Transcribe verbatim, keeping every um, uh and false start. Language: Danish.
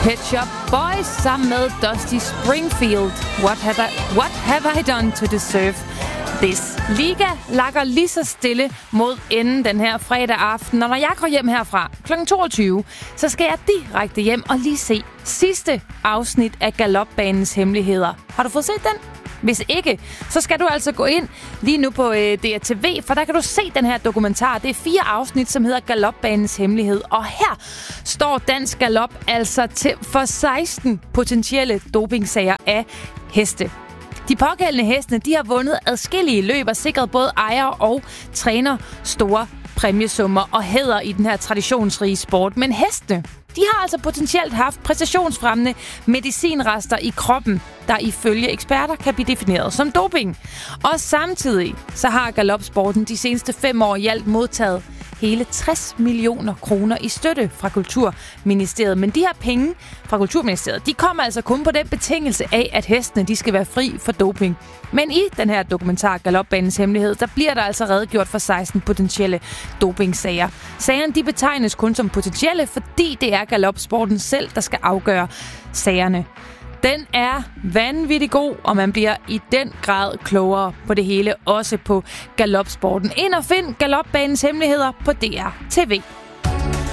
Pet Shop Boys sammen med Dusty Springfield. What have I, what have I done to deserve this? Liga lakker lige så stille mod enden den her fredag aften. Og når jeg går hjem herfra klokken toogtyve, så skal jeg direkte hjem og lige se sidste afsnit af Galopbanens Hemmeligheder. Har du fået set den? Hvis ikke, så skal du altså gå ind lige nu på øh, D R T V, for der kan du se den her dokumentar. Det er fire afsnit, som hedder Galopbanens Hemmelighed. Og her står Dansk Galop altså til for seksten potentielle dopingsager af heste. De pågældende hestene, de har vundet adskillige løb og sikret både ejer og træner store præmiesummer og hæder i den her traditionsrige sport. Men hestene, de har altså potentielt haft præstationsfremmende medicinrester i kroppen, der ifølge eksperter kan blive defineret som doping. Og samtidig så har galopsporten de seneste fem år i alt modtaget hele tres millioner kroner i støtte fra Kulturministeriet. Men de her penge fra Kulturministeriet, de kommer altså kun på den betingelse af, at hestene de skal være fri for doping. Men i den her dokumentar Galopbanens Hemmelighed, der bliver der altså redegjort for seksten potentielle dopingsager. Sagerne de betegnes kun som potentielle, fordi det er galopsporten selv, der skal afgøre sagerne. Den er vanvittig god, og man bliver i den grad klogere på det hele, også på galopsporten. Ind og find Galopbanens Hemmeligheder på D R T V.